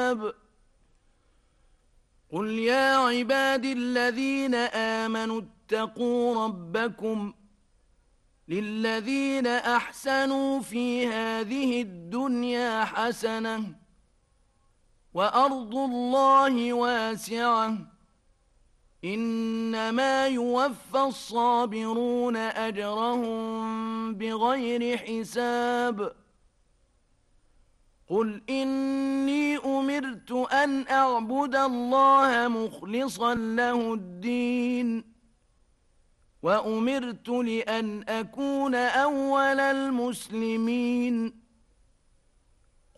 حساب قل يا عبادي الذين آمنوا اتقوا ربكم للذين أحسنوا في هذه الدنيا حسنة وأرض الله واسعة إنما يوفى الصابرون أجرهم بغير حساب قل إني أمرت أن أعبد الله مخلصا له الدين وأمرت لأن أكون أول المسلمين